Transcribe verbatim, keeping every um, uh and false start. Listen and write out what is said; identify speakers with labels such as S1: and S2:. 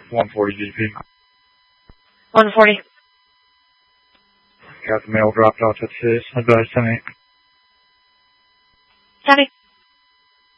S1: one forty D P.
S2: one forty.
S1: Got the mail dropped off at six. Advise ten eight.
S2: Copy.